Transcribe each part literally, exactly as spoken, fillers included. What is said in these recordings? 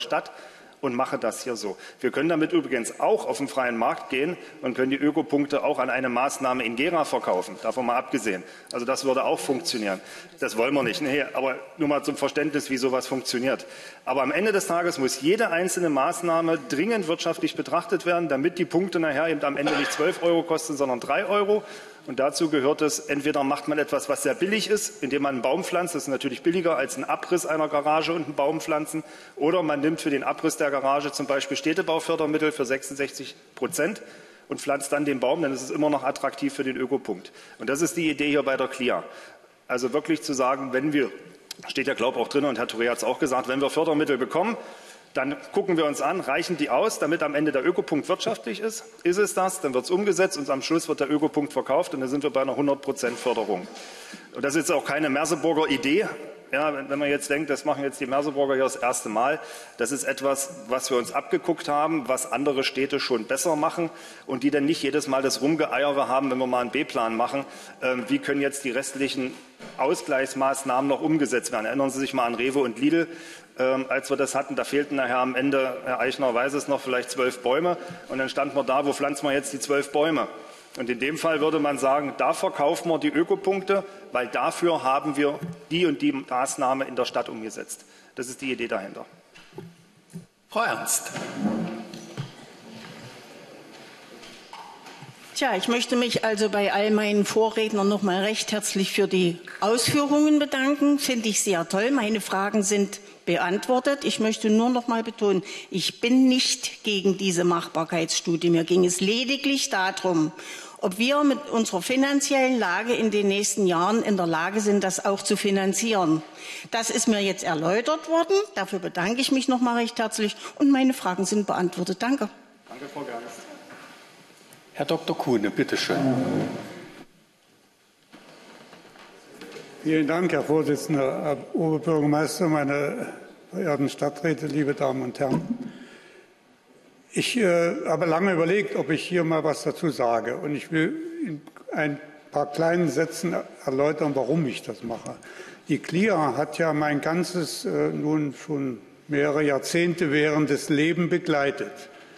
Stadt und mache das hier so. Wir können damit übrigens auch auf den freien Markt gehen und können die Ökopunkte auch an eine Maßnahme in Gera verkaufen, davon mal abgesehen. Also das würde auch funktionieren. Das wollen wir nicht. Nee, aber nur mal zum Verständnis, wie sowas funktioniert. Aber am Ende des Tages muss jede einzelne Maßnahme dringend wirtschaftlich betrachtet werden, damit die Punkte nachher eben am Ende nicht zwölf Euro kosten, sondern drei Euro. Und dazu gehört es, entweder macht man etwas, was sehr billig ist, indem man einen Baum pflanzt, das ist natürlich billiger als ein Abriss einer Garage und einen Baum pflanzen, oder man nimmt für den Abriss der Garage zum Beispiel Städtebaufördermittel für sechsundsechzig Prozent und pflanzt dann den Baum, dann ist es immer noch attraktiv für den Ökopunkt. Und das ist die Idee hier bei der C L I A. Also wirklich zu sagen, wenn wir, steht ja glaube ich auch drin und Herr Touré hat es auch gesagt, wenn wir Fördermittel bekommen, dann gucken wir uns an, reichen die aus, damit am Ende der Ökopunkt wirtschaftlich ist? Ist es das? Dann wird es umgesetzt und am Schluss wird der Ökopunkt verkauft und dann sind wir bei einer hundert Prozent Förderung. Und das ist jetzt auch keine Merseburger Idee. Ja, wenn man jetzt denkt, das machen jetzt die Merseburger hier das erste Mal, das ist etwas, was wir uns abgeguckt haben, was andere Städte schon besser machen und die dann nicht jedes Mal das Rumgeeiere haben, wenn wir mal einen B-Plan machen. Ähm, wie können jetzt die restlichen Ausgleichsmaßnahmen noch umgesetzt werden? Erinnern Sie sich mal an Rewe und Lidl. Ähm, als wir das hatten, da fehlten nachher am Ende, Herr Eichner weiß es noch, vielleicht zwölf Bäume. Und dann standen wir da, wo pflanzen wir jetzt die zwölf Bäume? Und in dem Fall würde man sagen, da verkaufen wir die Ökopunkte, weil dafür haben wir die und die Maßnahme in der Stadt umgesetzt. Das ist die Idee dahinter. Frau Ernst. Tja, ich möchte mich also bei all meinen Vorrednern noch mal recht herzlich für die Ausführungen bedanken. Finde ich sehr toll. Meine Fragen sind beantwortet. Ich möchte nur noch mal betonen, ich bin nicht gegen diese Machbarkeitsstudie. Mir ging es lediglich darum, ob wir mit unserer finanziellen Lage in den nächsten Jahren in der Lage sind, das auch zu finanzieren. Das ist mir jetzt erläutert worden. Dafür bedanke ich mich noch mal recht herzlich. Und meine Fragen sind beantwortet. Danke. Danke, Frau Gerst. Herr Doktor Kuhne, bitte schön. Vielen Dank, Herr Vorsitzender, Herr Oberbürgermeister, meine verehrten Stadträte, liebe Damen und Herren. Ich äh, habe lange überlegt, ob ich hier mal was dazu sage. Und ich will in ein paar kleinen Sätzen erläutern, warum ich das mache. Die C L I A hat ja mein ganzes, äh, nun schon mehrere Jahrzehnte währendes Leben begleitet.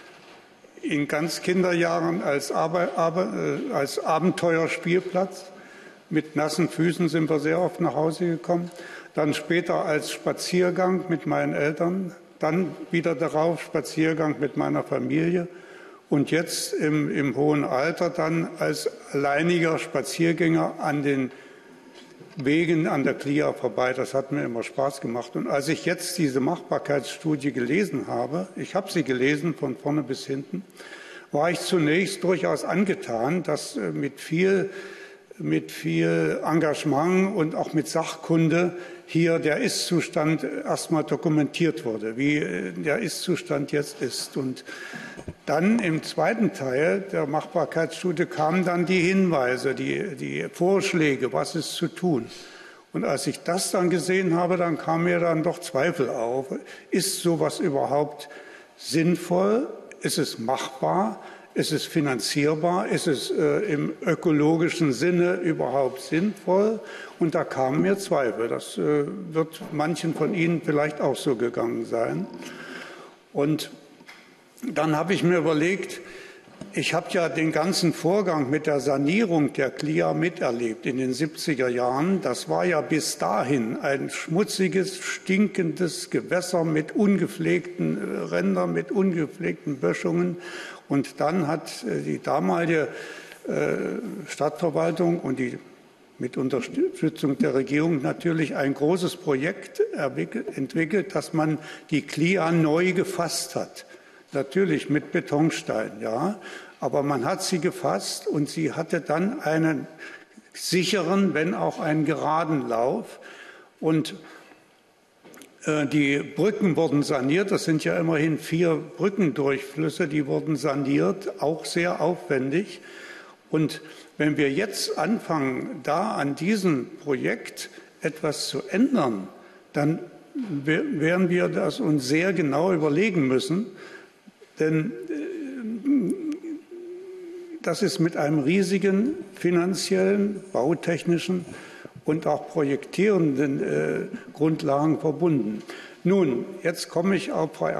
In ganz Kinderjahren als, Arbe Arbe äh, als Abenteuerspielplatz. Mit nassen Füßen sind wir sehr oft nach Hause gekommen. Dann später als Spaziergang mit meinen Eltern. Dann wieder darauf Spaziergang mit meiner Familie. Und jetzt im, im hohen Alter dann als alleiniger Spaziergänger an den Wegen an der C L I A vorbei. Das hat mir immer Spaß gemacht. Und als ich jetzt diese Machbarkeitsstudie gelesen habe, ich habe sie gelesen von vorne bis hinten, war ich zunächst durchaus angetan, dass mit viel, mit viel Engagement und auch mit Sachkunde hier der Ist-Zustand erstmal dokumentiert wurde, wie der Ist-Zustand jetzt ist. Und dann im zweiten Teil der Machbarkeitsstudie kamen dann die Hinweise, die, die Vorschläge, was ist zu tun. Und als ich das dann gesehen habe, dann kam mir dann doch Zweifel auf. Ist sowas überhaupt sinnvoll? Ist es machbar? Ist es finanzierbar? Ist es äh, im ökologischen Sinne überhaupt sinnvoll? Und da kamen mir Zweifel. Das äh, wird manchen von Ihnen vielleicht auch so gegangen sein. Und dann habe ich mir überlegt, ich habe ja den ganzen Vorgang mit der Sanierung der C L I A miterlebt in den siebziger Jahren. Das war ja bis dahin ein schmutziges, stinkendes Gewässer mit ungepflegten Rändern, mit ungepflegten Böschungen. Und dann hat die damalige Stadtverwaltung und die mit Unterstützung der Regierung natürlich ein großes Projekt entwickelt, dass man die C L I A neu gefasst hat. Natürlich mit Betonstein, ja, aber man hat sie gefasst und sie hatte dann einen sicheren, wenn auch einen geraden Lauf. Und äh, die Brücken wurden saniert, das sind ja immerhin vier Brückendurchflüsse, die wurden saniert, auch sehr aufwendig. Und wenn wir jetzt anfangen, da an diesem Projekt etwas zu ändern, dann werden wir das uns sehr genau überlegen müssen. Denn das ist mit einem riesigen finanziellen, bautechnischen und auch projektierenden äh, Grundlagen verbunden. Nun, jetzt komme ich auf Frau